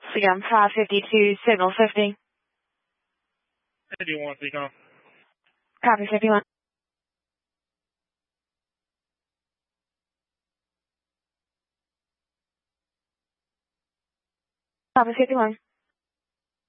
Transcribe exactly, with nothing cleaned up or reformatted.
Again, five fifty-two, signal fifty. fifty-one, Seacom. Copy fifty-one. Copy fifty-one.